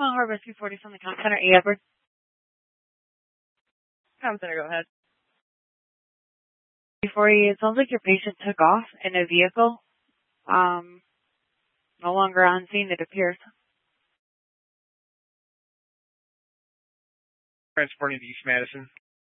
Well, Harvest 240 from the Com Center. A. Edward. Com Center, go ahead. 240, it sounds like your patient took off in a vehicle. No longer on scene, it appears. Transporting to East Madison.